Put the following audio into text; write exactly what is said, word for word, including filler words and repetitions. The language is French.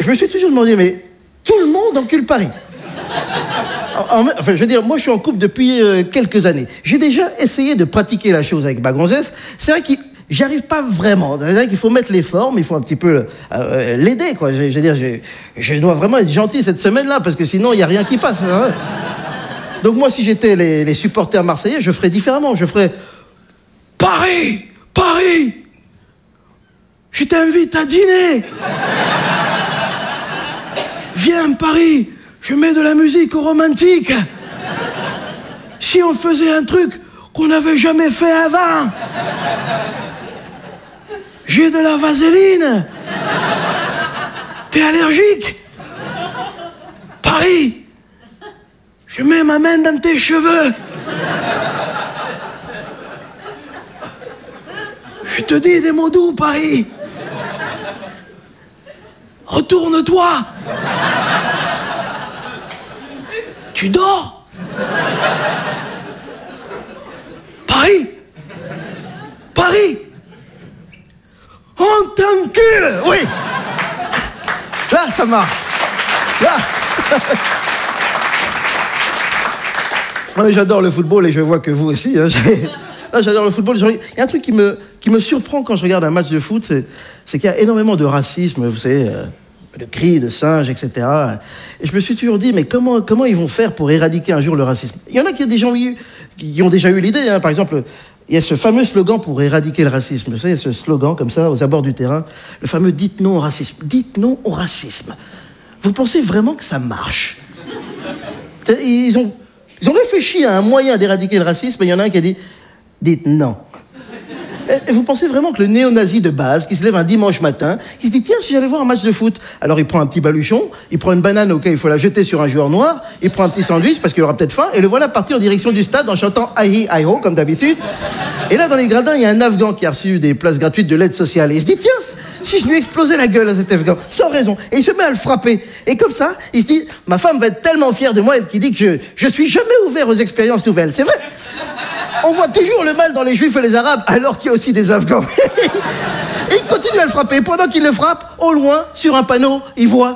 je me suis toujours demandé, mais tout le monde encule Paris. En, en, enfin, je veux dire, moi, je suis en couple depuis euh, quelques années. J'ai déjà essayé de pratiquer la chose avec ma gonzesse. C'est vrai que j'y arrive pas vraiment. C'est vrai qu'il faut mettre les formes, il faut un petit peu euh, l'aider, quoi. Je, je veux dire, je, je dois vraiment être gentil cette semaine-là, parce que sinon, il n'y a rien qui passe. Hein. Donc moi, si j'étais les, les supporters marseillais, je ferais différemment. Je ferais Paris, Paris, je t'invite à dîner. Viens, Paris, je mets de la musique romantique. Si on faisait un truc qu'on n'avait jamais fait avant. J'ai de la vaseline. T'es allergique? Paris, je mets ma main dans tes cheveux. Je te dis des mots doux, Paris. Retourne-toi. Tu dors? Paris, Paris, on t'encule. Oui. Là, ça marche. Là. Non, mais j'adore le football et je vois que vous aussi. Hein. Là, j'adore le football. Il y a un truc qui me, qui me surprend quand je regarde un match de foot, c'est, c'est qu'il y a énormément de racisme, vous savez, euh, de cris, de singes, et cetera. Et je me suis toujours dit, mais comment, comment ils vont faire pour éradiquer un jour le racisme? Il y en a qui, a des gens, qui ont déjà eu l'idée. Hein. Par exemple, il y a ce fameux slogan pour éradiquer le racisme. Vous savez, ce slogan comme ça, aux abords du terrain, le fameux « dites non au racisme ». Dites non au racisme. Vous pensez vraiment que ça marche? Ils ont, ils ont réfléchi à un moyen d'éradiquer le racisme, et il y en a un qui a dit « dites non ». Et vous pensez vraiment que le néo-nazi de base, qui se lève un dimanche matin, qui se dit « tiens, si j'allais voir un match de foot », alors il prend un petit baluchon, il prend une banane auquel il faut la jeter sur un joueur noir, il prend un petit sandwich parce qu'il aura peut-être faim, et le voilà parti en direction du stade en chantant « aïe, aïe, ho » comme d'habitude. Et là, dans les gradins, il y a un Afghan qui a reçu des places gratuites de l'aide sociale. Et il se dit « tiens, si je lui explosais la gueule à cet Afghan, sans raison ». Et il se met à le frapper. Et comme ça, il se dit « ma femme va être tellement fière de moi, elle qui dit que je, je suis jamais ouvert aux expériences nouvelles ». C'est vrai. On voit toujours le mal dans les Juifs et les Arabes, alors qu'il y a aussi des Afghans. Et il continue à le frapper. Pendant qu'il le frappe, au loin, sur un panneau, il voit